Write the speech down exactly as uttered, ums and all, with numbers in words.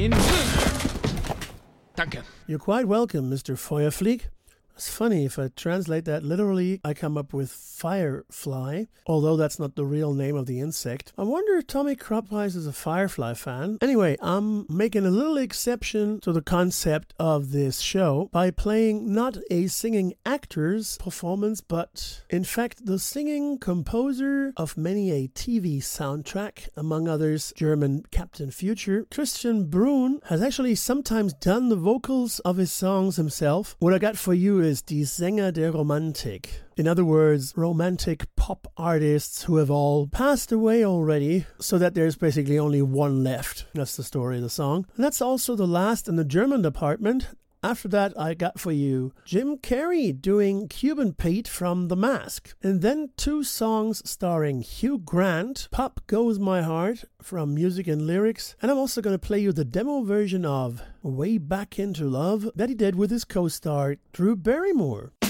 Danke. You're quite welcome, Mister Feuerflieg. It's funny, if I translate that literally, I come up with firefly, although that's not the real name of the insect. I wonder if Tommy Kropweis is a Firefly fan. Anyway, I'm making a little exception to the concept of this show by playing not a singing actor's performance, but in fact the singing composer of many a T V soundtrack, among others German Captain Future. Christian Brun has actually sometimes done the vocals of his songs himself. What I got for you is Die Sänger der Romantik. In other words, romantic pop artists who have all passed away already, so that there's basically only one left. That's the story of the song. And that's also the last in the German department. After that, I got for you Jim Carrey doing Cuban Pete from The Mask. And then two songs starring Hugh Grant, Pop Goes My Heart from Music and Lyrics. And I'm also going to play you the demo version of Way Back Into Love that he did with his co-star Drew Barrymore.